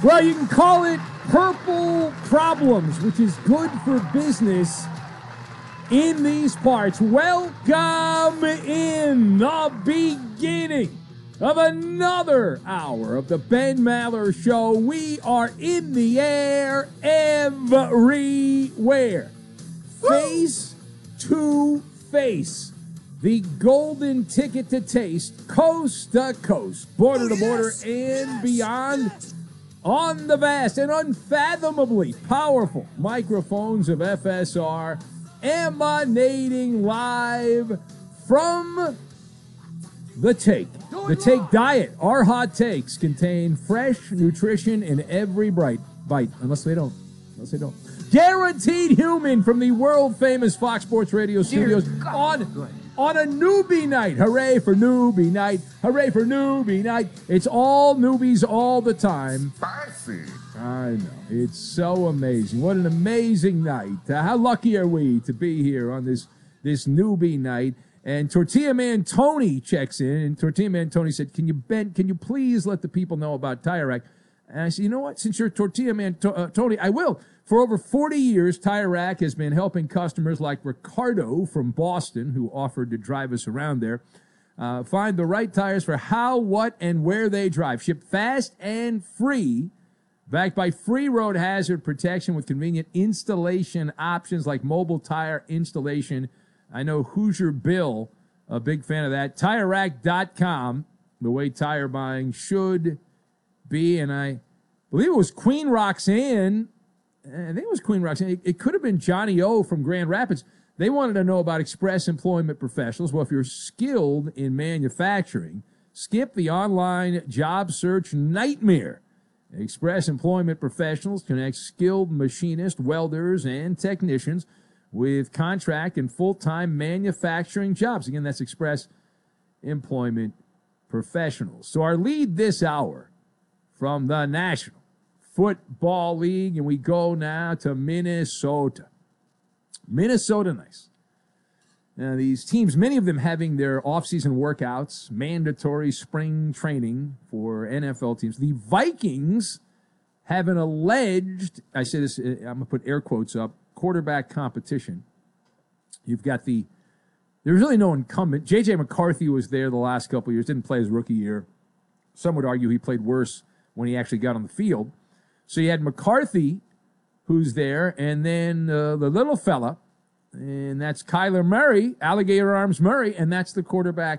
Well, you can call it purple problems, which is good for business in these parts. Welcome in the beginning of another hour of the Ben Maller Show. We are in the air everywhere. Face to face. The golden ticket to taste, coast to coast, border to border, and beyond, on the vast and unfathomably powerful microphones of FSR, emanating live from The Take. The Take Diet. Our hot takes contain fresh nutrition in every bite, unless they don't. Guaranteed human from the world-famous Fox Sports Radio studios on a newbie night. Hooray for newbie night. Hooray for newbie night. It's all newbies all the time. Spicy. I know. It's so amazing. What an amazing night. How lucky are we to be here on this newbie night? And Tortilla Man Tony checks in, and Tortilla Man Tony said, can you please let the people know about Tire Rack? And I said, you know what? Since you're Tortilla Man Tony, I will. For over 40 years, Tire Rack has been helping customers like Ricardo from Boston, who offered to drive us around there, find the right tires for how, what, and where they drive. Shipped fast and free, backed by free road hazard protection with convenient installation options like mobile tire installation. I know Hoosier Bill, a big fan of that. TireRack.com, the way tire buying should be. And I believe it was Queen Roxanne. I think it was Queen Roxanne. It could have been Johnny O from Grand Rapids. They wanted to know about Express Employment Professionals. Well, if you're skilled in manufacturing, skip the online job search nightmare. Express Employment Professionals connects skilled machinists, welders, and technicians with contract and full-time manufacturing jobs. Again, that's Express Employment Professionals. So our lead this hour from the National Football League, and we go now to Minnesota. Minnesota, nice. Now, these teams, many of them having their offseason workouts, mandatory spring training for NFL teams. The Vikings have an alleged, I say this, I'm going to put air quotes up, quarterback competition. You've got there's really no incumbent. J.J. McCarthy was there the last couple of years, didn't play his rookie year. Some would argue he played worse when he actually got on the field. So you had McCarthy, who's there, and then the little fella, and that's Kyler Murray, Alligator Arms Murray, and that's the quarterback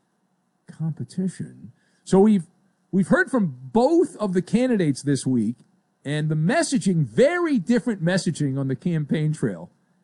competition. So we've heard from both of the candidates this week, and the messaging, very different messaging on the campaign trail,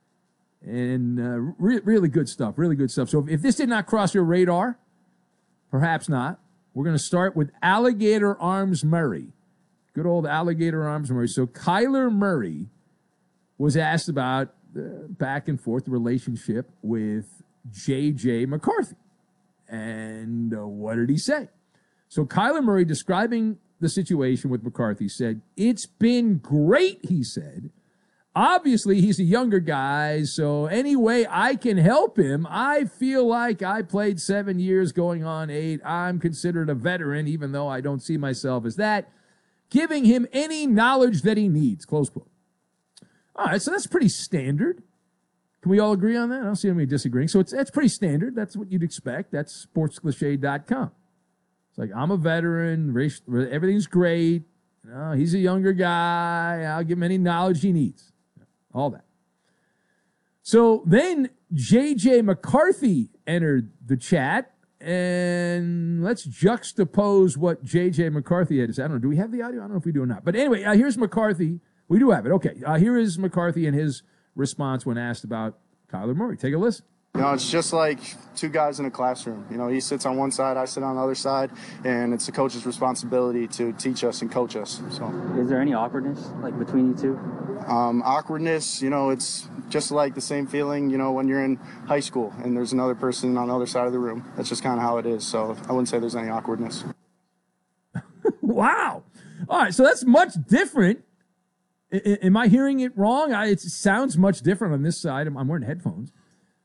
and really good stuff, really good stuff. So if this did not cross your radar, perhaps not. We're going to start with Alligator Arms Murray. Good old Alligator Arms Murray. So Kyler Murray was asked about back and forth the relationship with J.J. McCarthy. And what did he say? So Kyler Murray, describing the situation with McCarthy, said, "It's been great," he said. "Obviously, he's a younger guy, so any way I can help him, I feel like I played 7 years going on 8. I'm considered a veteran, even though I don't see myself as that. Giving him any knowledge that he needs," close quote. All right, so that's pretty standard. Can we all agree on that? I don't see anybody disagreeing. So that's pretty standard. That's what you'd expect. That's sportscliche.com. It's like, I'm a veteran, everything's great. You know, he's a younger guy. I'll give him any knowledge he needs. All that. So then J.J. McCarthy entered the chat. And let's juxtapose what J.J. McCarthy had to say. I don't know. Do we have the audio? I don't know if we do or not. But anyway, here's McCarthy. We do have it. Okay. Here is McCarthy and his response when asked about Kyler Murray. Take a listen. You know, it's just like two guys in a classroom. You know, he sits on one side, I sit on the other side, and it's the coach's responsibility to teach us and coach us. So, is there any awkwardness, like, between you two? Awkwardness, you know, it's just like the same feeling, you know, when you're in high school and there's another person on the other side of the room. That's just kind of how it is. So I wouldn't say there's any awkwardness. Wow. All right, so that's much different. Am I hearing it wrong? It sounds much different on this side. I'm wearing headphones.